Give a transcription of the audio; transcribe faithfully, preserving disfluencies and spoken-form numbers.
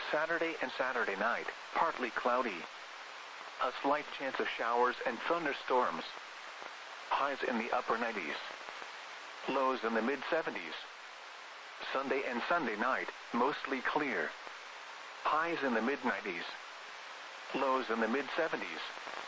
Saturday and Saturday night, partly cloudy. A slight chance of showers and thunderstorms. Highs in the upper nineties. Lows in the mid seventies. Sunday and Sunday night, mostly clear. Highs in the mid nineties. Lows in the mid seventies.